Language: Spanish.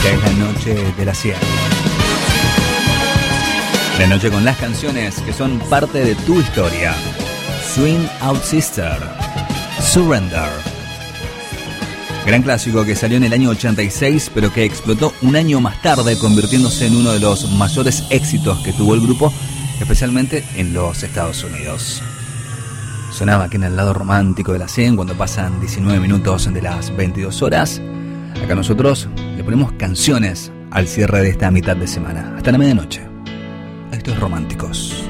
es la noche de la 100. La noche con las canciones que son parte de tu historia. Swing Out Sister, Surrender. Gran clásico que salió en el año 86, pero que explotó un año más tarde, convirtiéndose en uno de los mayores éxitos que tuvo el grupo, especialmente en los Estados Unidos. Sonaba aquí en el lado romántico de la 100 cuando pasan 19 minutos de las 22 horas. Acá nosotros le ponemos canciones al cierre de esta mitad de semana, hasta la medianoche. Estos románticos.